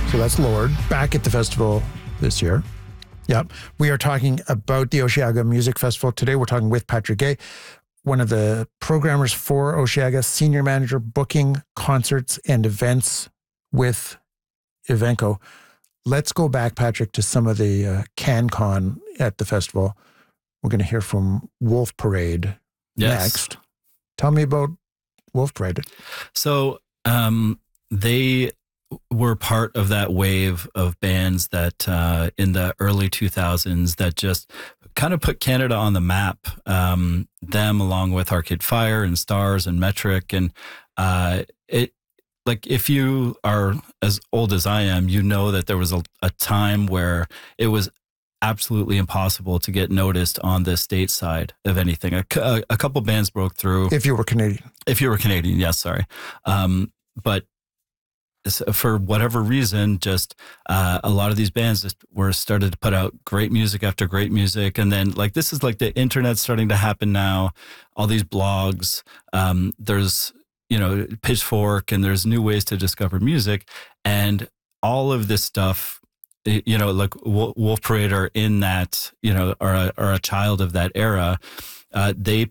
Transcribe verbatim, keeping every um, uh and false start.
So that's Lorde, back at the festival this year. Yep. We are talking about the Osheaga Music Festival. Today we're talking with Patrick Gay, one of the programmers for Osheaga, senior manager, booking concerts and events with Evenko. Let's go back, Patrick, to some of the uh, CanCon at the festival. We're going to hear from Wolf Parade yes. next. Tell me about Wolf Parade. So um, they were part of that wave of bands that uh, in the early two thousands that just kind of put Canada on the map. Um, them along with Arcade Fire and Stars and Metric. And uh, it like if you are as old as I am, you know that there was a, a time where it was absolutely impossible to get noticed on the state side of anything. A, a, a couple bands broke through. If you were Canadian. If you were Canadian, yes, sorry. Um, but for whatever reason, just uh, a lot of these bands just were started to put out great music after great music. And then like, this is like the internet starting to happen now, all these blogs, um, there's, you know, Pitchfork, and there's new ways to discover music, and all of this stuff, you know, like Wolf Parade are in that, you know, are a, are a child of that era. Uh, they